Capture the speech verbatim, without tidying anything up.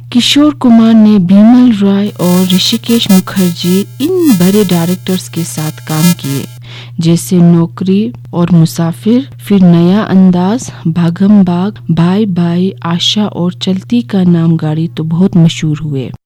किशोर कुमार ने बिमल रॉय और ऋषिकेश मुखर्जी इन बड़े डायरेक्टर्स के साथ काम किए, जैसे नौकरी और मुसाफिर, फिर नया अंदाज, भागम भाग, बाय बाय, आशा और चलती का नाम गाड़ी तो बहुत मशहूर हुए।